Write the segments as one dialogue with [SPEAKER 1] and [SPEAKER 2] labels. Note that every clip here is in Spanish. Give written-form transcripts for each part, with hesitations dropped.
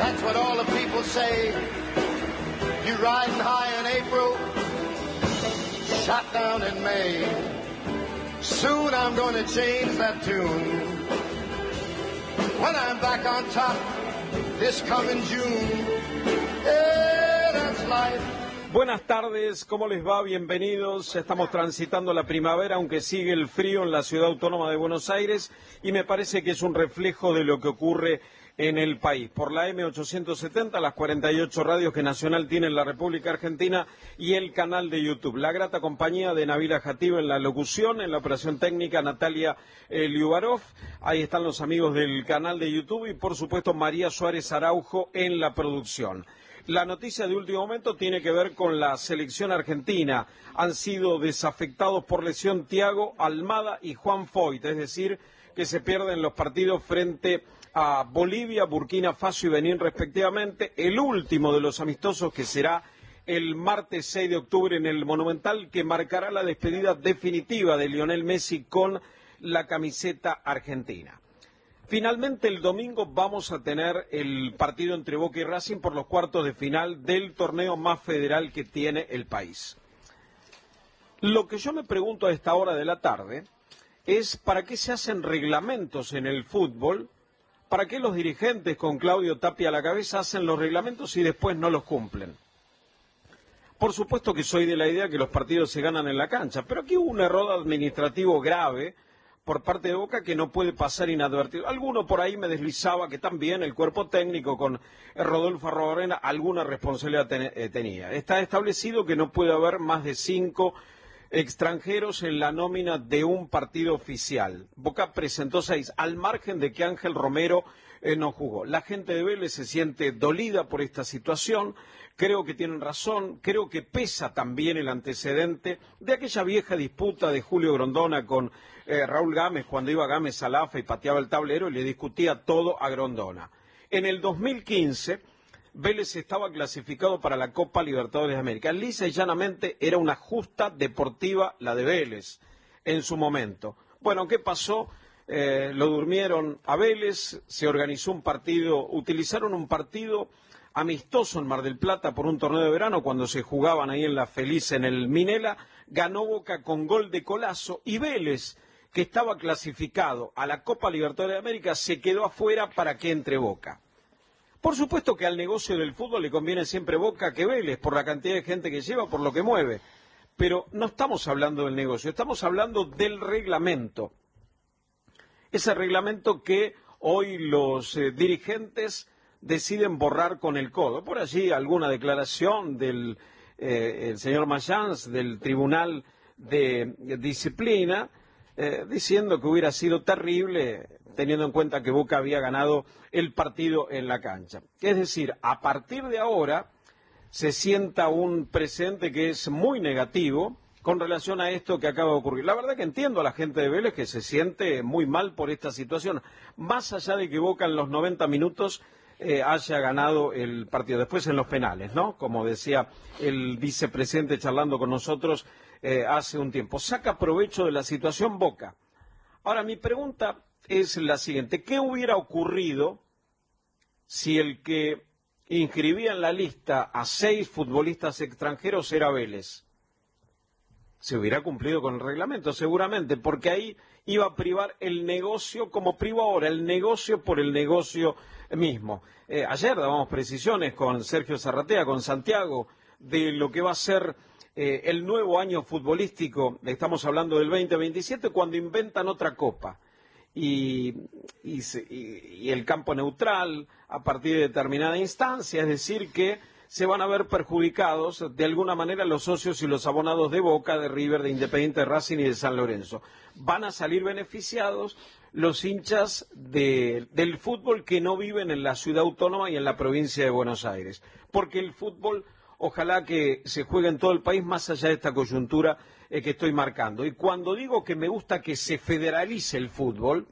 [SPEAKER 1] That's what all the people say. You riding high in April, shot down in May. Soon I'm gonna change that tune. When I'm back on top this coming June. Yeah, that's life.
[SPEAKER 2] Buenas tardes, ¿cómo les va? Bienvenidos. Estamos transitando la primavera, aunque sigue el frío en la ciudad autónoma de Buenos Aires, y me parece que es un reflejo de lo que ocurre en el país. Por la M870, las 48 radios que Nacional tiene en la República Argentina y el canal de YouTube. La grata compañía de Nabila Jatib en la locución, en la operación técnica Natalia Liubarov. Ahí están los amigos del canal de YouTube y, por supuesto, María Suárez Araujo en la producción. La noticia de último momento tiene que ver con la selección argentina. Han sido desafectados por lesión Thiago Almada y Juan Foyt, es decir, que se pierden los partidos frente a Bolivia, Burkina Faso y Benín respectivamente. El último de los amistosos, que será el martes 6 de octubre en el Monumental, que marcará la despedida definitiva de Lionel Messi con la camiseta argentina. Finalmente, el domingo vamos a tener el partido entre Boca y Racing por los cuartos de final del torneo más federal que tiene el país. Lo que yo me pregunto a esta hora de la tarde es ¿para qué se hacen reglamentos en el fútbol? ¿Para qué los dirigentes con Claudio Tapia a la cabeza hacen los reglamentos y después no los cumplen? Por supuesto que soy de la idea que los partidos se ganan en la cancha, pero aquí hubo un error administrativo grave por parte de Boca que no puede pasar inadvertido. Alguno por ahí me deslizaba que también el cuerpo técnico con Rodolfo Arruabarrena alguna responsabilidad tenía. Está establecido que no puede haber más de 5 extranjeros en la nómina de un partido oficial. Boca presentó 6, al margen de que Ángel Romero no jugó. La gente de Vélez se siente dolida por esta situación. Creo que tienen razón, creo que pesa también el antecedente de aquella vieja disputa de Julio Grondona con Raúl Gámez, cuando iba Gámez al AFA y pateaba el tablero y le discutía todo a Grondona. En el 2015, Vélez estaba clasificado para la Copa Libertadores de América. Lisa y llanamente era una justa deportiva la de Vélez en su momento. Bueno, ¿qué pasó? Lo durmieron a Vélez, se organizó un partido, utilizaron un partido amistoso en Mar del Plata por un torneo de verano cuando se jugaban ahí en La Feliz en el Minela, ganó Boca con gol de Colazo y Vélez, que estaba clasificado a la Copa Libertadores de América, se quedó afuera para que entre Boca. Por supuesto que al negocio del fútbol le conviene siempre Boca que Vélez, por la cantidad de gente que lleva, por lo que mueve. Pero no estamos hablando del negocio, estamos hablando del reglamento. Ese reglamento que hoy los dirigentes deciden borrar con el codo. Por allí alguna declaración del el señor Mayans, del Tribunal de Disciplina, diciendo que hubiera sido terrible, teniendo en cuenta que Boca había ganado el partido en la cancha. Es decir, a partir de ahora se sienta un precedente que es muy negativo con relación a esto que acaba de ocurrir. La verdad que entiendo a la gente de Vélez que se siente muy mal por esta situación, más allá de que Boca en los 90 minutos haya ganado el partido. Después en los penales, ¿no? Como decía el vicepresidente charlando con nosotros hace un tiempo. Saca provecho de la situación Boca. Ahora, mi pregunta es la siguiente. ¿Qué hubiera ocurrido si el que inscribía en la lista a 6 futbolistas extranjeros era Vélez? Se hubiera cumplido con el reglamento, seguramente, porque ahí iba a privar el negocio como priva ahora, el negocio por el negocio mismo. Ayer dábamos precisiones con Sergio Zarratea, con Santiago, de lo que va a ser el nuevo año futbolístico. Estamos hablando del 2027, cuando inventan otra copa. Y el campo neutral a partir de determinada instancia, es decir, que se van a ver perjudicados de alguna manera los socios y los abonados de Boca, de River, de Independiente, de Racing y de San Lorenzo. Van a salir beneficiados los hinchas del fútbol que no viven en la ciudad autónoma y en la provincia de Buenos Aires. Porque el fútbol, ojalá que se juegue en todo el país, más allá de esta coyuntura que estoy marcando. Y cuando digo que me gusta que se federalice el fútbol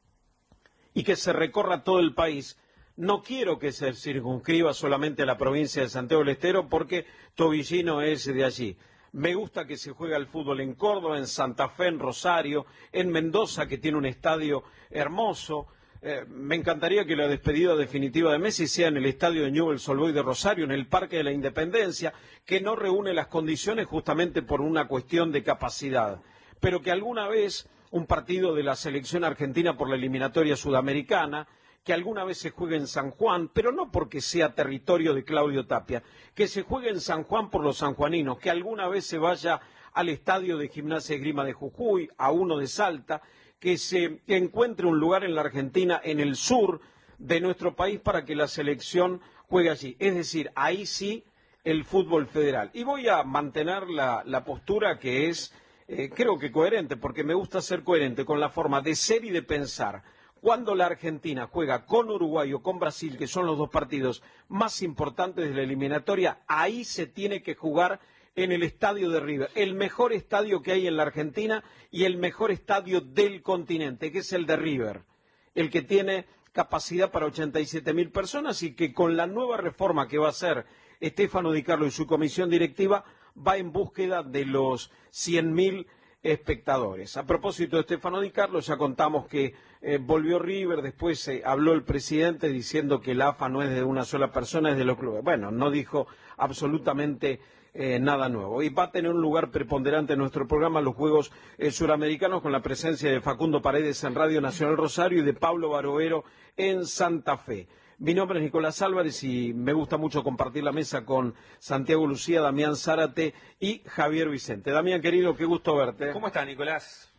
[SPEAKER 2] y que se recorra todo el país, no quiero que se circunscriba solamente a la provincia de Santiago del Estero porque Tobillino es de allí. Me gusta que se juegue al fútbol en Córdoba, en Santa Fe, en Rosario, en Mendoza, que tiene un estadio hermoso. Me encantaría que la despedida definitiva de Messi sea en el estadio de Newell's Old Boys de Rosario, en el Parque de la Independencia, que no reúne las condiciones justamente por una cuestión de capacidad, pero que alguna vez un partido de la selección argentina por la eliminatoria sudamericana, que alguna vez se juegue en San Juan, pero no porque sea territorio de Claudio Tapia, que se juegue en San Juan por los sanjuaninos, que alguna vez se vaya al estadio de Gimnasia y Esgrima de Jujuy, a uno de Salta, que se encuentre un lugar en la Argentina, en el sur de nuestro país, para que la selección juegue allí. Es decir, ahí sí el fútbol federal. Y voy a mantener la postura que es, creo que coherente, porque me gusta ser coherente con la forma de ser y de pensar. Cuando la Argentina juega con Uruguay o con Brasil, que son los dos partidos más importantes de la eliminatoria, ahí se tiene que jugar en el estadio de River, el mejor estadio que hay en la Argentina y el mejor estadio del continente, que es el de River, el que tiene capacidad para 87.000 personas y que con la nueva reforma que va a hacer Stefano Di Carlo y su comisión directiva va en búsqueda de los 100.000 espectadores. A propósito de Stefano Di Carlo, ya contamos que volvió River, después habló el presidente diciendo que la AFA no es de una sola persona, es de los clubes. Bueno, no dijo absolutamente nada nuevo. Y va a tener un lugar preponderante en nuestro programa los Juegos Suramericanos, con la presencia de Facundo Paredes en Radio Nacional Rosario y de Pablo Barovero en Santa Fe. Mi nombre es Nicolás Álvarez y me gusta mucho compartir la mesa con Santiago Lucía, Damián Zárate y Javier Vicente. Damián, querido, qué gusto verte.
[SPEAKER 3] ¿Cómo está, Nicolás?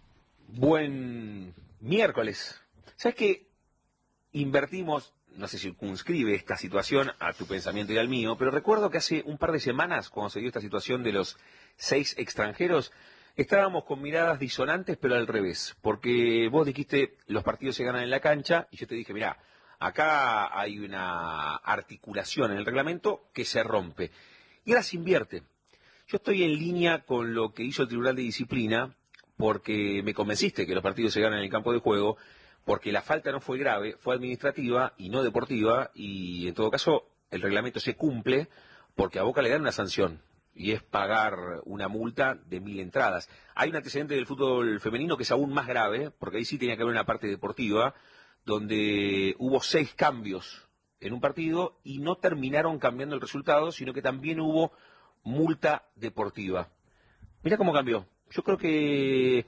[SPEAKER 3] Buen miércoles. ¿Sabes qué? Invertimos, no se circunscribe esta situación a tu pensamiento y al mío, pero recuerdo que hace un par de semanas, cuando se dio esta situación de los 6 extranjeros, estábamos con miradas disonantes, pero al revés, porque vos dijiste los partidos se ganan en la cancha y yo te dije, mirá, acá hay una articulación en el reglamento que se rompe. Y ahora se invierte. Yo estoy en línea con lo que hizo el Tribunal de Disciplina, porque me convenciste que los partidos se ganan en el campo de juego, porque la falta no fue grave, fue administrativa y no deportiva, y en todo caso el reglamento se cumple porque a Boca le dan una sanción, y es pagar una multa de 1.000 entradas. Hay un antecedente del fútbol femenino que es aún más grave, porque ahí sí tenía que haber una parte deportiva, donde hubo 6 cambios en un partido y no terminaron cambiando el resultado, sino que también hubo multa deportiva. Mirá cómo cambió. Yo creo que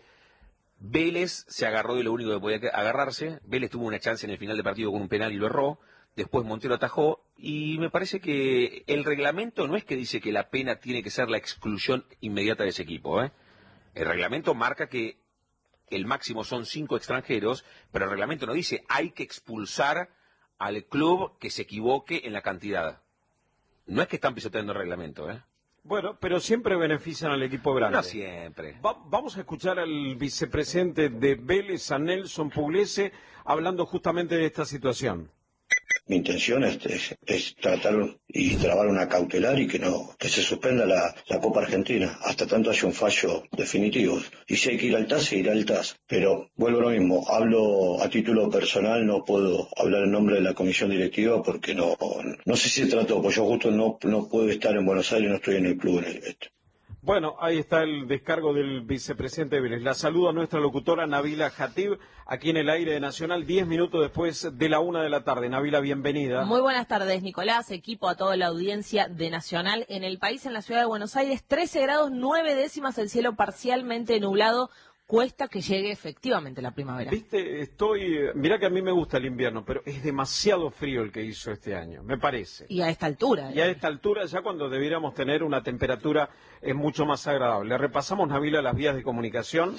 [SPEAKER 3] Vélez se agarró de lo único que podía agarrarse. Vélez tuvo una chance en el final del partido con un penal y lo erró. Después Montero atajó. Y me parece que el reglamento no es que dice que la pena tiene que ser la exclusión inmediata de ese equipo, ¿eh? El reglamento marca que el máximo son 5 extranjeros, pero el reglamento no dice hay que expulsar al club que se equivoque en la cantidad. No es que están pisoteando el reglamento, ¿eh?
[SPEAKER 2] Bueno, pero siempre benefician al equipo grande.
[SPEAKER 3] No siempre.
[SPEAKER 2] Vamos a escuchar al vicepresidente de Vélez, a Nelson Pugliese, hablando justamente de esta situación.
[SPEAKER 4] Mi intención es tratar y trabar una cautelar y que se suspenda la Copa Argentina hasta tanto haya un fallo definitivo. Y si hay que ir al TAS, se irá al TAS. Pero vuelvo a lo mismo, hablo a título personal, no puedo hablar en nombre de la comisión directiva porque no sé si se trató, pues yo justo no puedo estar en Buenos Aires, no estoy en el club.
[SPEAKER 2] Bueno, ahí está el descargo del vicepresidente de Vélez. La saludo a nuestra locutora Nabila Jatib, aquí en el aire de Nacional, 10 minutos después de la 1 de la tarde. Nabila, bienvenida.
[SPEAKER 5] Muy buenas tardes, Nicolás, equipo, a toda la audiencia de Nacional. En el país, en la ciudad de Buenos Aires, 13 grados 9 décimas, el cielo parcialmente nublado. Cuesta que llegue efectivamente la primavera.
[SPEAKER 2] Viste, mirá que a mí me gusta el invierno, pero es demasiado frío el que hizo este año, me parece.
[SPEAKER 5] Y a esta altura.
[SPEAKER 2] Y a esta altura, ya cuando debiéramos tener una temperatura mucho más agradable. Repasamos, Nabila, las vías de comunicación.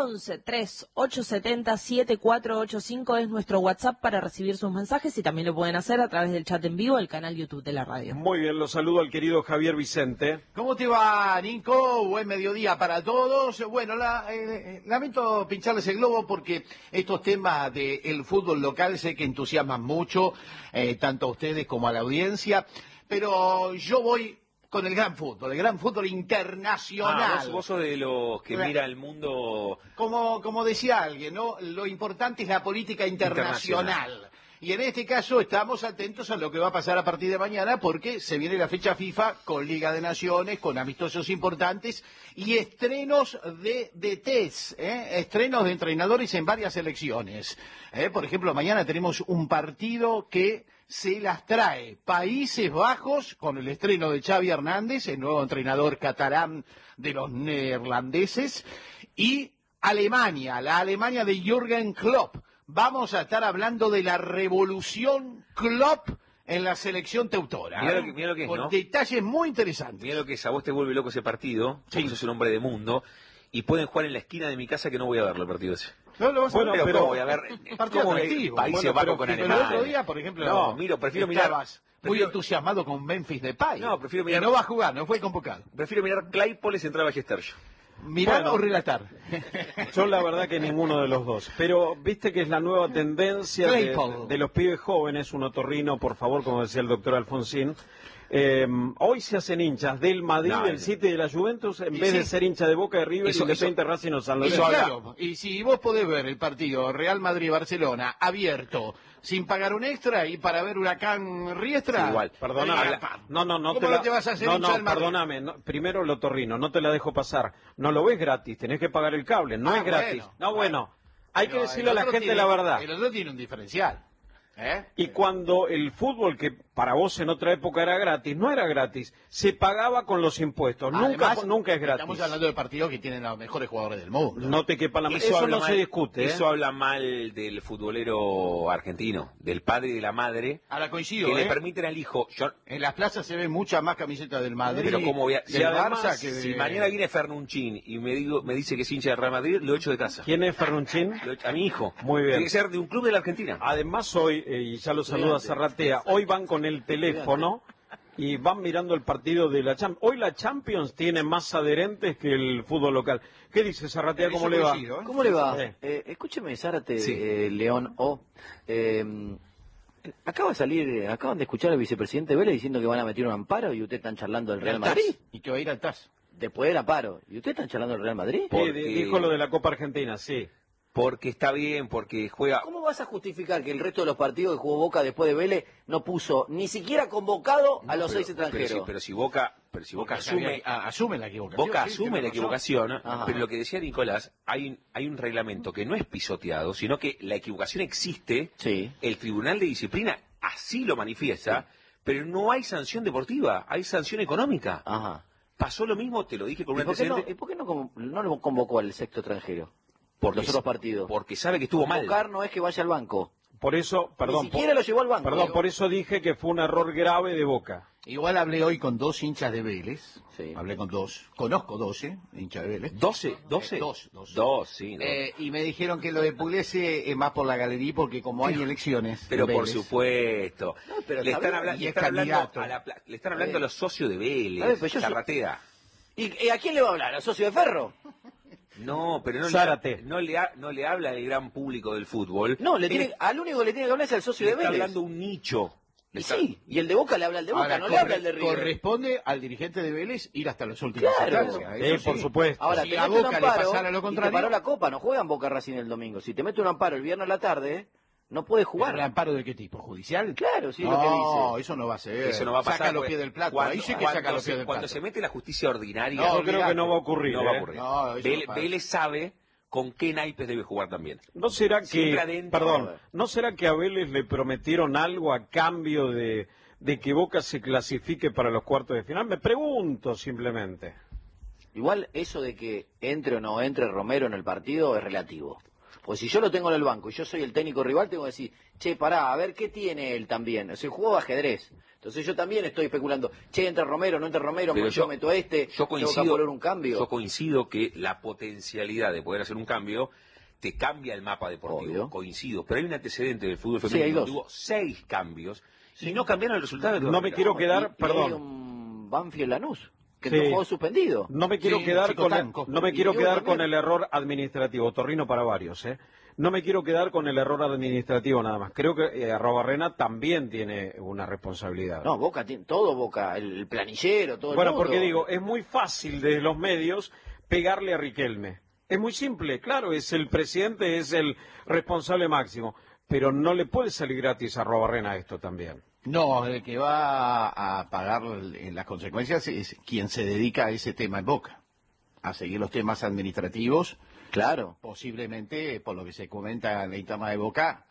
[SPEAKER 5] 11-3870-7485 es nuestro WhatsApp para recibir sus mensajes y también lo pueden hacer a través del chat en vivo del canal YouTube de la radio.
[SPEAKER 2] Muy bien, lo saludo al querido Javier Vicente.
[SPEAKER 6] ¿Cómo te va, Nico? Buen mediodía para todos. Bueno, lamento pincharles el globo porque estos temas del fútbol local sé que entusiasman mucho, tanto a ustedes como a la audiencia, pero yo voy con el gran fútbol internacional.
[SPEAKER 3] Vos sos de los que mira el mundo.
[SPEAKER 6] Como decía alguien, ¿no? Lo importante es la política internacional. Y en este caso estamos atentos a lo que va a pasar a partir de mañana porque se viene la fecha FIFA con Liga de Naciones, con amistosos importantes y estrenos de DTs, estrenos de entrenadores en varias selecciones. Por ejemplo, mañana tenemos un partido que se las trae Países Bajos con el estreno de Xavi Hernández, el nuevo entrenador catalán de los neerlandeses, y Alemania, la Alemania de Jürgen Klopp. Vamos a estar hablando de la revolución Klopp en la selección teutora.
[SPEAKER 3] Mira lo que es,
[SPEAKER 6] con
[SPEAKER 3] ¿no?
[SPEAKER 6] detalles muy interesantes.
[SPEAKER 3] Mira lo que es, a vos te vuelve loco ese partido, porque sos un hombre de mundo, y pueden jugar en la esquina de mi casa que no voy a verlo el partido ese.
[SPEAKER 6] No lo vas a
[SPEAKER 2] Bueno,
[SPEAKER 6] ver,
[SPEAKER 3] pero ¿cómo voy a ver?
[SPEAKER 6] partido
[SPEAKER 3] ¿Cómo
[SPEAKER 6] atractivo.
[SPEAKER 3] Países
[SPEAKER 6] Bueno,
[SPEAKER 3] Bajos
[SPEAKER 6] pero-
[SPEAKER 3] con
[SPEAKER 6] pero
[SPEAKER 3] Alemania?
[SPEAKER 6] el otro día, por ejemplo,
[SPEAKER 3] No, prefiero mirar...
[SPEAKER 6] estabas muy entusiasmado con Memphis Depay.
[SPEAKER 3] No, prefiero
[SPEAKER 6] que
[SPEAKER 3] mirar-
[SPEAKER 6] no va a jugar, no fue convocado.
[SPEAKER 3] Prefiero mirar Claypole central Ballester.
[SPEAKER 6] ¿Mirar
[SPEAKER 2] Bueno.
[SPEAKER 6] o relatar?
[SPEAKER 2] Yo la verdad que ninguno de los dos. Pero viste que es la nueva tendencia
[SPEAKER 6] Claypool.
[SPEAKER 2] de los pibes jóvenes, un otorrino, por favor, como decía el doctor Alfonsín. Hoy se hacen hinchas del Madrid,
[SPEAKER 3] No,
[SPEAKER 2] del City y de la Juventus, en
[SPEAKER 6] Y
[SPEAKER 2] vez de
[SPEAKER 6] sí.
[SPEAKER 2] ser hincha de Boca, de River,
[SPEAKER 3] Eso-
[SPEAKER 2] Independiente, Racing o San Lorenzo.
[SPEAKER 3] Eso habla-
[SPEAKER 6] Claro, y si vos podés ver el partido Real Madrid-Barcelona abierto, sin pagar un extra, y para ver Huracán Riestra...
[SPEAKER 3] Sí, igual.
[SPEAKER 2] Perdóname. No,
[SPEAKER 6] ¿Cómo
[SPEAKER 2] te
[SPEAKER 6] no te vas a hacer hincha del Madrid?
[SPEAKER 2] perdóname. Primero el otorrino, no te la dejo pasar. No lo ves gratis, tenés que pagar el cable, no
[SPEAKER 6] Ah,
[SPEAKER 2] es gratis.
[SPEAKER 6] bueno.
[SPEAKER 2] No, bueno, hay que
[SPEAKER 6] Pero
[SPEAKER 2] decirle a
[SPEAKER 6] el
[SPEAKER 2] la
[SPEAKER 6] otro
[SPEAKER 2] gente
[SPEAKER 6] tiene-
[SPEAKER 2] la verdad.
[SPEAKER 6] El otro tiene un diferencial.
[SPEAKER 2] Y cuando el fútbol, que para vos en otra época era gratis, no era gratis, se pagaba con los impuestos.
[SPEAKER 6] Además,
[SPEAKER 2] Nunca es gratis.
[SPEAKER 6] Estamos hablando de partidos que tienen a los mejores jugadores del mundo.
[SPEAKER 2] No te quepa la Eso
[SPEAKER 3] habla
[SPEAKER 2] no
[SPEAKER 3] mal-
[SPEAKER 2] se discute.
[SPEAKER 3] Eso habla mal del futbolero argentino, del padre y de la madre,
[SPEAKER 6] Ahora coincido,
[SPEAKER 3] que le permiten al hijo...
[SPEAKER 6] En las plazas se ven muchas más camisetas del Madrid.
[SPEAKER 3] Pero cómo voy a...
[SPEAKER 6] del
[SPEAKER 3] Si, además,
[SPEAKER 6] Barça que de-
[SPEAKER 3] si mañana viene Fernuchin y me dice que es hincha del Real Madrid, lo echo de casa.
[SPEAKER 2] ¿Quién es Fernuchin?
[SPEAKER 3] A mi hijo.
[SPEAKER 2] Muy bien.
[SPEAKER 3] Tiene que ser de un club de la Argentina.
[SPEAKER 2] Además hoy, y ya lo saluda Zarratea, hoy van con el teléfono y van mirando el partido de la Champions. Hoy la Champions tiene más adherentes que el fútbol local. ¿Qué dice Zarratea? ¿Cómo
[SPEAKER 6] Eso
[SPEAKER 2] le va?
[SPEAKER 6] coincido,
[SPEAKER 7] ¿Cómo le va?
[SPEAKER 2] Sí.
[SPEAKER 7] Escúcheme, Zárate,
[SPEAKER 3] Sí.
[SPEAKER 7] León O. Acaban de escuchar al vicepresidente Vélez diciendo que van a meter un amparo y ustedes están charlando del Real
[SPEAKER 6] Al TAS,
[SPEAKER 7] Madrid.
[SPEAKER 6] y que va a ir al TAS.
[SPEAKER 7] Después del amparo. ¿Y ustedes están charlando del Real Madrid?
[SPEAKER 3] Porque-
[SPEAKER 2] Dijo lo de la Copa Argentina, sí.
[SPEAKER 3] Porque está bien, porque juega...
[SPEAKER 7] ¿Cómo vas a justificar que el resto de los partidos que jugó Boca después de Vélez no puso ni siquiera convocado a los 6 extranjeros?
[SPEAKER 3] Pero si Boca asume...
[SPEAKER 6] asume la equivocación.
[SPEAKER 3] Boca
[SPEAKER 6] sí,
[SPEAKER 3] asume
[SPEAKER 6] tiene
[SPEAKER 3] la
[SPEAKER 6] razón.
[SPEAKER 3] equivocación,
[SPEAKER 7] Ajá.
[SPEAKER 3] pero lo que decía Nicolás, hay un reglamento que no es pisoteado, sino que la equivocación existe,
[SPEAKER 7] Sí.
[SPEAKER 3] el Tribunal de Disciplina así lo manifiesta, pero no hay sanción deportiva, hay sanción económica.
[SPEAKER 7] Ajá.
[SPEAKER 3] Pasó lo mismo, te lo dije con un
[SPEAKER 7] ¿Y por qué
[SPEAKER 3] antecedente,
[SPEAKER 7] no lo convocó al sexto extranjero?
[SPEAKER 3] porque,
[SPEAKER 7] los otros partidos.
[SPEAKER 3] porque sabe que estuvo mal.
[SPEAKER 7] Convocar no es que vaya al banco.
[SPEAKER 2] Por eso, perdón.
[SPEAKER 7] Ni siquiera lo llevó al banco.
[SPEAKER 2] Perdón, por eso dije que fue un error grave de Boca.
[SPEAKER 6] Igual hablé hoy con dos hinchas de Vélez.
[SPEAKER 7] Sí.
[SPEAKER 6] Hablé con dos. Conozco 12 hinchas de Vélez.
[SPEAKER 3] ¿12?
[SPEAKER 6] Dos.
[SPEAKER 3] Sí. ¿no?
[SPEAKER 6] Y me dijeron que lo de Pugliese es más por la galería porque como hay elecciones.
[SPEAKER 3] Pero
[SPEAKER 6] en
[SPEAKER 3] por
[SPEAKER 6] Vélez,
[SPEAKER 3] supuesto.
[SPEAKER 7] No, pero
[SPEAKER 3] le,
[SPEAKER 7] está
[SPEAKER 3] están
[SPEAKER 7] bien,
[SPEAKER 3] habla-
[SPEAKER 6] y
[SPEAKER 3] le
[SPEAKER 6] es
[SPEAKER 3] están hablando
[SPEAKER 6] candidato.
[SPEAKER 3] le están hablando a los socios de Vélez,
[SPEAKER 7] A ver, pero yo soy-
[SPEAKER 3] Zarratea.
[SPEAKER 7] ¿Y a quién le va a hablar? ¿Al socio de Ferro?
[SPEAKER 3] No, pero
[SPEAKER 2] Zárate.
[SPEAKER 3] no le habla al gran público del fútbol.
[SPEAKER 7] No,
[SPEAKER 3] Él
[SPEAKER 7] al único que le tiene que hablar es al socio
[SPEAKER 3] le
[SPEAKER 7] de
[SPEAKER 3] está
[SPEAKER 7] Vélez.
[SPEAKER 3] hablando un nicho. Le
[SPEAKER 7] Y
[SPEAKER 3] está-
[SPEAKER 7] sí, y el de Boca le habla al de Boca,
[SPEAKER 6] Ahora,
[SPEAKER 7] no le habla al de River.
[SPEAKER 6] corresponde al dirigente de Vélez ir hasta las últimas
[SPEAKER 7] Claro.
[SPEAKER 6] instancias. Eso
[SPEAKER 2] Por
[SPEAKER 6] sí.
[SPEAKER 2] supuesto.
[SPEAKER 7] Ahora,
[SPEAKER 6] Si
[SPEAKER 7] te
[SPEAKER 6] a
[SPEAKER 7] mete un
[SPEAKER 6] Boca le
[SPEAKER 7] amparo
[SPEAKER 6] pasara lo
[SPEAKER 7] y te
[SPEAKER 6] contrario-
[SPEAKER 7] paró la Copa, no juegan Boca Racing el domingo. Si te mete un amparo el viernes a la tarde, no puedes
[SPEAKER 6] ¿Jugar
[SPEAKER 7] jugar.
[SPEAKER 6] amparo de qué tipo? ¿Judicial?
[SPEAKER 7] Claro, sí, es
[SPEAKER 6] no,
[SPEAKER 7] lo que dice.
[SPEAKER 6] eso no va a ser.
[SPEAKER 3] Eso no va a pasar.
[SPEAKER 6] Saca los
[SPEAKER 3] porque
[SPEAKER 6] pies del plato.
[SPEAKER 3] cuando-
[SPEAKER 6] Ahí sí que
[SPEAKER 3] cuando
[SPEAKER 6] saca los
[SPEAKER 3] se-
[SPEAKER 6] pies del
[SPEAKER 3] Cuando
[SPEAKER 6] plato.
[SPEAKER 3] se mete la justicia ordinaria,
[SPEAKER 6] No,
[SPEAKER 2] Yo creo que no va a ocurrir.
[SPEAKER 3] no va a
[SPEAKER 2] ¿eh?
[SPEAKER 3] ocurrir.
[SPEAKER 6] No, eso no pasa.
[SPEAKER 3] Vélez sabe con qué naipes debe jugar también.
[SPEAKER 2] ¿No será
[SPEAKER 3] Siempre
[SPEAKER 2] que,
[SPEAKER 3] adentro.
[SPEAKER 2] perdón, no será que a Vélez le prometieron algo a cambio de que Boca se clasifique para los cuartos de final? Me pregunto simplemente.
[SPEAKER 7] Igual eso de que entre o no entre Romero en el partido es relativo. Pues si yo lo tengo en el banco y yo soy el técnico rival, tengo que decir, che, pará, a ver qué tiene él también. O sea, jugó ajedrez. Entonces yo también estoy especulando, che, entra Romero, no entra Romero,
[SPEAKER 3] Pero
[SPEAKER 7] yo meto
[SPEAKER 3] yo
[SPEAKER 7] tengo que poner un cambio.
[SPEAKER 3] Yo coincido que la potencialidad de poder hacer un cambio te cambia el mapa deportivo.
[SPEAKER 7] Obvio.
[SPEAKER 3] Coincido. Pero hay un antecedente del fútbol
[SPEAKER 7] Sí,
[SPEAKER 3] femenino
[SPEAKER 7] hay
[SPEAKER 3] donde
[SPEAKER 7] dos.
[SPEAKER 3] hubo 6 cambios y no cambiaron el resultado.
[SPEAKER 2] No me quiero quedar,
[SPEAKER 7] Y hay
[SPEAKER 2] perdón,
[SPEAKER 7] un Banfield Lanús, que
[SPEAKER 2] Sí.
[SPEAKER 7] no jugó suspendido.
[SPEAKER 2] no me quiero
[SPEAKER 6] Sí,
[SPEAKER 2] quedar
[SPEAKER 6] Chico
[SPEAKER 2] con
[SPEAKER 6] Tanco.
[SPEAKER 2] no me
[SPEAKER 7] Y
[SPEAKER 2] quiero
[SPEAKER 7] yo
[SPEAKER 2] quedar
[SPEAKER 7] también.
[SPEAKER 2] con el error administrativo, Torrino para varios, ¿eh? No me quiero quedar con el error administrativo nada más. Creo que Arrobarrena también tiene una responsabilidad.
[SPEAKER 7] No, Boca tiene todo, Boca, el planillero, todo
[SPEAKER 2] Bueno,
[SPEAKER 7] el mundo.
[SPEAKER 2] porque digo, es muy fácil desde los medios pegarle a Riquelme. Es muy simple, claro, es el presidente, es el responsable máximo. pero no le puede salir gratis a Arruabarrena esto también.
[SPEAKER 6] No, el que va a pagar las consecuencias es quien se dedica a ese tema en Boca, a seguir los temas administrativos.
[SPEAKER 7] Claro.
[SPEAKER 6] Posiblemente, por lo que se comenta en la interna de Boca,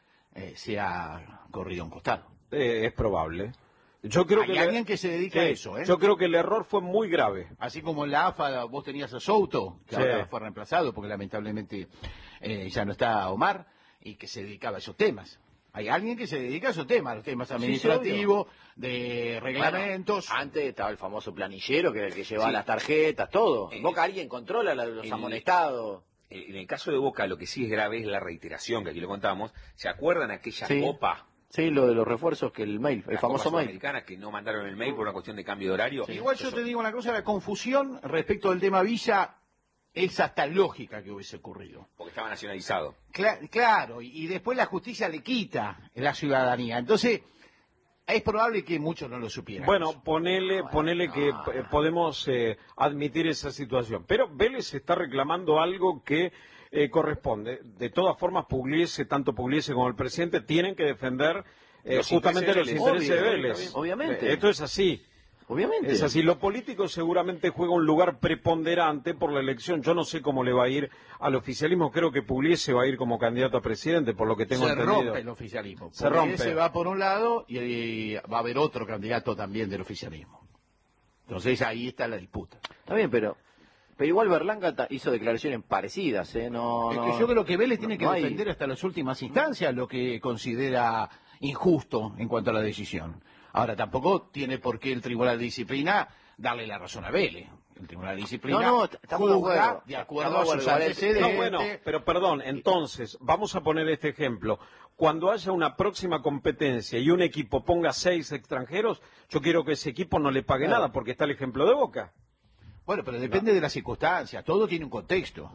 [SPEAKER 6] sea corrido a un costado.
[SPEAKER 2] Es probable. Yo creo
[SPEAKER 6] Hay alguien que se dedica a eso, ¿eh?
[SPEAKER 2] Yo creo que el error fue muy grave.
[SPEAKER 6] Así como en la AFA vos tenías a Souto, que
[SPEAKER 2] Sí.
[SPEAKER 6] ahora fue reemplazado porque lamentablemente ya no está Omar, y que se dedicaba a esos temas. Hay alguien que se dedica a esos temas, los temas administrativos, de reglamentos.
[SPEAKER 7] Bueno, antes estaba el famoso planillero, que era el que llevaba
[SPEAKER 3] Sí.
[SPEAKER 7] las tarjetas, todo. En Boca alguien controla los amonestados.
[SPEAKER 3] En el caso de Boca, lo que sí es grave es la reiteración, que aquí lo contamos. ¿Se acuerdan aquella
[SPEAKER 7] Sí.
[SPEAKER 3] copa?
[SPEAKER 7] Sí, lo de los refuerzos, que el mail, el
[SPEAKER 3] La
[SPEAKER 7] famoso
[SPEAKER 3] Copa
[SPEAKER 7] mail.
[SPEAKER 3] Sudamericana, que no mandaron el mail por una cuestión de cambio de horario?
[SPEAKER 6] Igual yo te digo una cosa, la confusión respecto del tema Villa es hasta lógica que hubiese ocurrido.
[SPEAKER 3] Porque estaba nacionalizado.
[SPEAKER 6] Claro, y después la justicia le quita la ciudadanía. Entonces, es probable que muchos no lo supieran.
[SPEAKER 2] Bueno, ponele que podemos admitir esa situación. Pero Vélez está reclamando algo que corresponde. De todas formas, tanto Pugliese como el presidente tienen que defender
[SPEAKER 3] Los
[SPEAKER 2] justamente los
[SPEAKER 3] intereses
[SPEAKER 2] intereses
[SPEAKER 3] de
[SPEAKER 2] de
[SPEAKER 3] Vélez.
[SPEAKER 2] Vélez.
[SPEAKER 7] Obviamente.
[SPEAKER 2] Esto es así.
[SPEAKER 7] Obviamente.
[SPEAKER 2] Es así, lo político seguramente juega un lugar preponderante por la elección. Yo no sé cómo le va a ir al oficialismo, creo que Pugliese va a ir como candidato a presidente, por lo que tengo
[SPEAKER 6] se
[SPEAKER 2] entendido.
[SPEAKER 6] rompe el oficialismo.
[SPEAKER 2] Se rompe.
[SPEAKER 6] Se va por un lado y va a haber otro candidato también del oficialismo. Entonces ahí está la disputa.
[SPEAKER 7] Está bien, pero igual Berlanga hizo declaraciones parecidas, ¿eh? No,
[SPEAKER 6] Es
[SPEAKER 7] no,
[SPEAKER 6] que yo creo que Vélez tiene que
[SPEAKER 7] no hay-
[SPEAKER 6] defender hasta las últimas instancias lo que considera injusto en cuanto a la decisión. Ahora, tampoco tiene por qué el Tribunal de Disciplina darle la razón a Vélez. El Tribunal de Disciplina
[SPEAKER 7] No, estamos de
[SPEAKER 6] juzga
[SPEAKER 7] acuerdo.
[SPEAKER 6] de acuerdo
[SPEAKER 7] Estamos
[SPEAKER 6] a
[SPEAKER 7] de
[SPEAKER 6] sus
[SPEAKER 7] acuerdo.
[SPEAKER 6] antecedentes.
[SPEAKER 2] No, bueno, pero perdón, entonces, vamos a poner este ejemplo. Cuando haya una próxima competencia y un equipo ponga 6 extranjeros, yo quiero que ese equipo no le pague nada, porque está el ejemplo de Boca.
[SPEAKER 6] Bueno, pero depende de las circunstancias, todo tiene un contexto,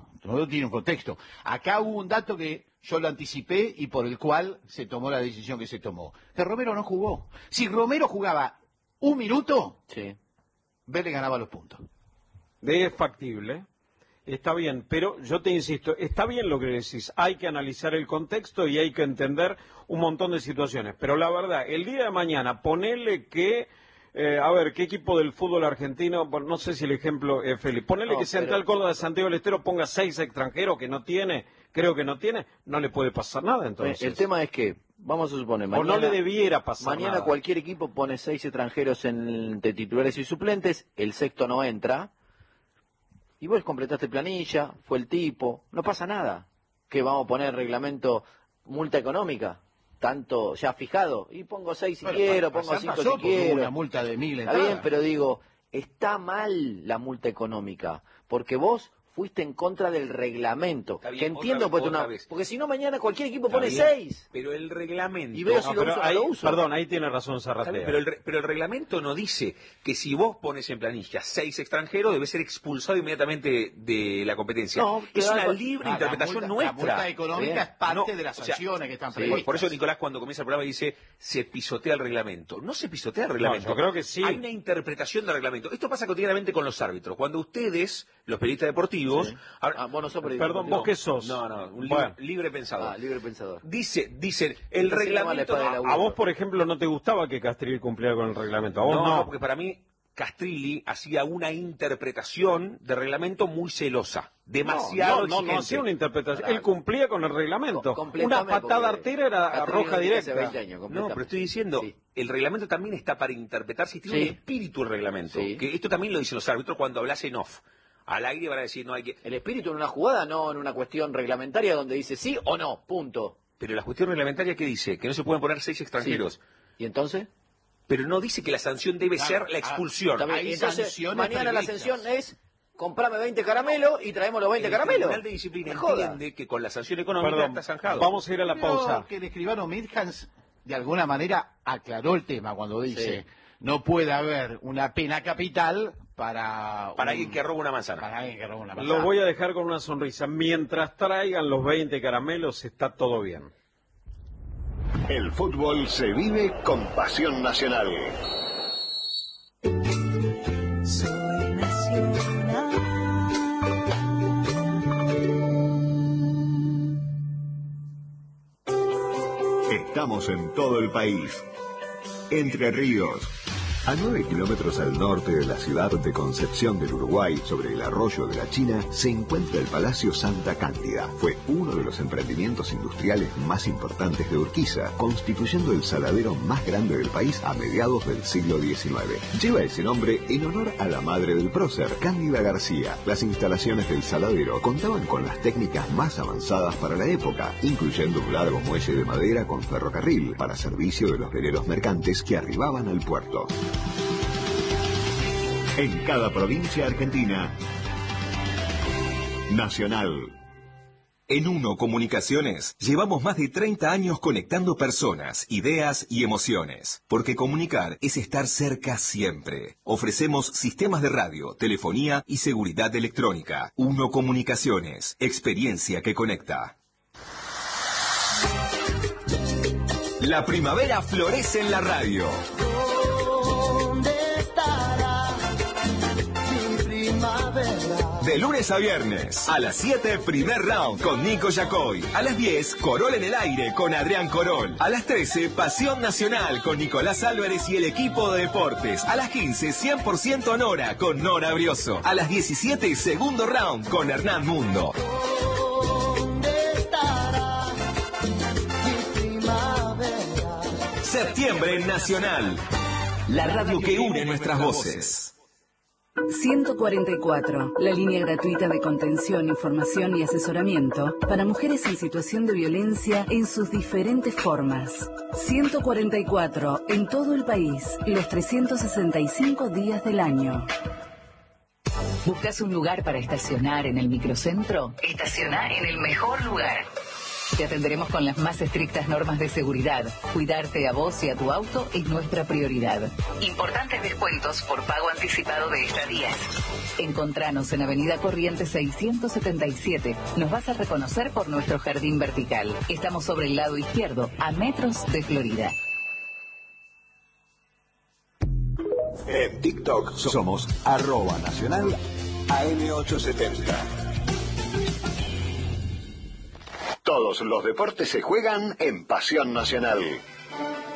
[SPEAKER 6] Acá hubo un dato que yo lo anticipé y por el cual se tomó la decisión que se tomó. Que Romero no jugó. Si Romero jugaba un minuto,
[SPEAKER 7] Sí.
[SPEAKER 6] Vélez ganaba los puntos.
[SPEAKER 2] Es factible, está bien, pero yo te insisto, está bien lo que decís, hay que analizar el contexto y hay que entender un montón de situaciones, pero la verdad, el día de mañana, ponele que, a ver, ¿qué equipo del fútbol argentino? Bueno, no sé si el ejemplo es Felipe, ponele
[SPEAKER 7] No,
[SPEAKER 2] que Central Córdoba de Santiago del Estero ponga 6 extranjeros que no tiene, creo que no tiene, no le puede pasar nada entonces.
[SPEAKER 7] El tema es que, vamos a suponer,
[SPEAKER 2] o no le debiera pasar
[SPEAKER 7] mañana
[SPEAKER 2] nada.
[SPEAKER 7] cualquier equipo pone 6 extranjeros entre titulares y suplentes, el sexto no entra, y vos completaste planilla, fue el tipo, no pasa nada. ¿Qué vamos a poner reglamento, multa económica? Tanto ya fijado, y pongo 6 si quiero, pongo 5 si quiero.
[SPEAKER 6] Una multa de 1.000
[SPEAKER 7] Está bien, pero digo, está mal la multa económica, porque vos fuiste en contra del reglamento.
[SPEAKER 3] Está bien,
[SPEAKER 7] Que entiendo,
[SPEAKER 3] otra vez.
[SPEAKER 7] porque si no mañana cualquier equipo
[SPEAKER 3] Está
[SPEAKER 7] pone
[SPEAKER 3] bien,
[SPEAKER 7] 6.
[SPEAKER 3] Pero el reglamento...
[SPEAKER 7] Y veo si lo
[SPEAKER 2] pero
[SPEAKER 7] uso o no
[SPEAKER 2] ahí,
[SPEAKER 7] lo uso.
[SPEAKER 2] perdón, ahí tiene razón
[SPEAKER 3] Está bien,
[SPEAKER 2] Zarratea.
[SPEAKER 3] pero el reglamento no dice que si vos pones en planilla 6 extranjeros, debe ser expulsado inmediatamente de la competencia.
[SPEAKER 7] No,
[SPEAKER 3] es
[SPEAKER 7] queda-
[SPEAKER 3] una libre interpretación
[SPEAKER 6] La
[SPEAKER 3] nuestra.
[SPEAKER 6] multa económica
[SPEAKER 7] Bien.
[SPEAKER 6] es parte
[SPEAKER 3] No,
[SPEAKER 6] de las
[SPEAKER 3] o sea,
[SPEAKER 6] sanciones que están
[SPEAKER 7] sí,
[SPEAKER 6] previstas.
[SPEAKER 3] Por eso Nicolás cuando comienza el programa dice se pisotea el reglamento. No se pisotea el reglamento.
[SPEAKER 2] yo creo que sí.
[SPEAKER 3] Hay una interpretación del reglamento. Esto pasa cotidianamente con los árbitros. Cuando ustedes, los periodistas deportivos...
[SPEAKER 7] Sí.
[SPEAKER 3] ahora-
[SPEAKER 7] Vos no sos periodista
[SPEAKER 2] Perdón,
[SPEAKER 7] deportivo.
[SPEAKER 2] ¿vos qué sos?
[SPEAKER 3] No, un
[SPEAKER 2] Bueno.
[SPEAKER 3] libre pensador.
[SPEAKER 7] Libre pensador.
[SPEAKER 3] Dicen, el
[SPEAKER 7] Se llama la
[SPEAKER 3] reglamento...
[SPEAKER 7] espada de la
[SPEAKER 2] A vos, por ejemplo, no te gustaba que Castril cumpliera con el reglamento. A vos no.
[SPEAKER 3] porque para mí Castrilli hacía una interpretación de reglamento muy celosa. Demasiado
[SPEAKER 2] no
[SPEAKER 3] exigente.
[SPEAKER 2] hacía una interpretación.
[SPEAKER 7] Claro.
[SPEAKER 2] Él cumplía con el reglamento. Una
[SPEAKER 7] Completame,
[SPEAKER 2] patada
[SPEAKER 7] porque
[SPEAKER 2] artera era
[SPEAKER 7] Castrilli
[SPEAKER 2] roja
[SPEAKER 7] no tiene hace
[SPEAKER 2] directa.
[SPEAKER 7] 20 años,
[SPEAKER 3] No,
[SPEAKER 7] completamente.
[SPEAKER 3] pero estoy diciendo,
[SPEAKER 7] Sí.
[SPEAKER 3] el reglamento también está para interpretarse y tiene
[SPEAKER 7] Sí.
[SPEAKER 3] un espíritu el reglamento.
[SPEAKER 7] Sí.
[SPEAKER 3] Que esto también lo dicen los árbitros cuando hablas en off. Al aire van a decir, no hay que...
[SPEAKER 7] El espíritu en una jugada, no en una cuestión reglamentaria donde dice sí o no, punto.
[SPEAKER 3] Pero la cuestión reglamentaria, ¿qué dice? Que no se pueden poner 6 extranjeros.
[SPEAKER 7] Sí. ¿Y entonces?
[SPEAKER 3] Pero no dice que la sanción debe
[SPEAKER 6] Claro,
[SPEAKER 3] ser la expulsión.
[SPEAKER 7] Está bien,
[SPEAKER 6] Hay
[SPEAKER 7] entonces,
[SPEAKER 6] sanciones
[SPEAKER 7] mañana la
[SPEAKER 6] previstas.
[SPEAKER 7] sanción es comprame 20 caramelos y traemos los 20
[SPEAKER 3] El
[SPEAKER 7] caramelos.
[SPEAKER 3] Tribunal de Disciplina
[SPEAKER 7] Me joda.
[SPEAKER 3] entiende que con la sanción económica
[SPEAKER 2] Perdón,
[SPEAKER 3] está zanjado.
[SPEAKER 2] vamos a ir a la pausa.
[SPEAKER 6] Creo que el escribano Midhans de alguna manera aclaró el tema cuando dice
[SPEAKER 7] Sí.
[SPEAKER 6] no puede haber una pena capital para
[SPEAKER 3] Alguien que roba una manzana.
[SPEAKER 6] para alguien que roba una manzana.
[SPEAKER 2] Lo voy a dejar con una sonrisa. Mientras traigan los 20 caramelos, está todo bien.
[SPEAKER 8] El fútbol se vive con pasión nacional.
[SPEAKER 9] Soy nacional.
[SPEAKER 8] Estamos en todo el país. Entre Ríos. A 9 kilómetros al norte de la ciudad de Concepción del Uruguay, sobre el arroyo de la China, se encuentra el Palacio Santa Cándida. Fue uno de los emprendimientos industriales más importantes de Urquiza, constituyendo el saladero más grande del país a mediados del siglo XIX. Lleva ese nombre en honor a la madre del prócer, Cándida García. Las instalaciones del saladero contaban con las técnicas más avanzadas para la época, incluyendo un largo muelle de madera con ferrocarril para servicio de los veleros mercantes que arribaban al puerto. En cada provincia argentina. Nacional.
[SPEAKER 10] En Uno Comunicaciones llevamos más de 30 años conectando personas, ideas y emociones. Porque comunicar es estar cerca siempre. Ofrecemos sistemas de radio, telefonía y seguridad electrónica. Uno Comunicaciones, experiencia que conecta. La primavera florece en la radio. De lunes a viernes, a las 7, primer round con Nico Yacoy. A las 10, Corol en el aire con Adrián Corol. A las 13, Pasión Nacional con Nicolás Álvarez y el equipo de deportes. A las 15, 100% Nora con Nora Brioso. A las 17, segundo round con Hernán Mundo. Septiembre Nacional. La radio que une nuestras voces.
[SPEAKER 11] 144, la línea gratuita de contención, información y asesoramiento para mujeres en situación de violencia en sus diferentes formas. 144, en todo el país, los 365 días del año.
[SPEAKER 12] ¿Buscas un lugar para estacionar en el microcentro? Estaciona en el mejor lugar. Te atenderemos con las más estrictas normas de seguridad. Cuidarte a vos y a tu auto es nuestra prioridad. Importantes descuentos por pago anticipado de estadías. Encontranos en Avenida Corrientes 677. Nos vas a reconocer por nuestro jardín vertical. Estamos sobre el lado izquierdo, a metros de Florida.
[SPEAKER 8] En TikTok somos @nacional AM870. Todos los deportes se juegan en Pasión Nacional.